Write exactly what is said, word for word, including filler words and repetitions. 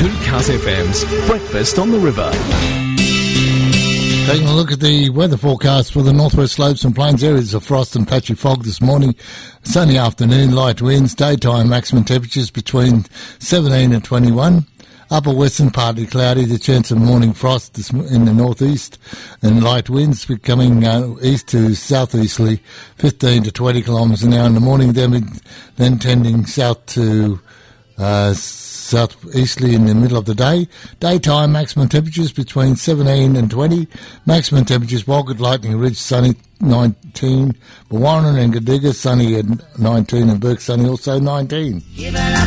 two Cars F M's Breakfast on the River. Taking a look at the weather forecast for the northwest slopes and plains areas of frost and patchy fog this morning. Sunny afternoon, light winds, daytime maximum temperatures between seventeen and twenty-one. Upper western partly cloudy, the chance of morning frost in the northeast, and light winds becoming uh, east to southeasterly, fifteen to twenty kilometres an hour in the morning, then, then tending south to uh, southeasterly in the middle of the day. Daytime maximum temperatures between seventeen and twenty. Maximum temperatures, Walgett, Lightning Ridge, sunny nineteen. Warren and Gadiga, sunny at nineteen, and Burke, sunny also nineteen.